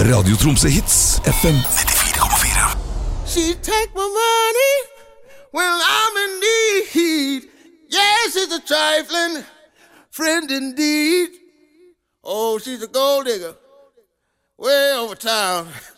Radio Tromsø Hits FM 94,4. She take my money when I'm in need. Yes, she's a trifling friend indeed. Oh, she's a gold digger way over town.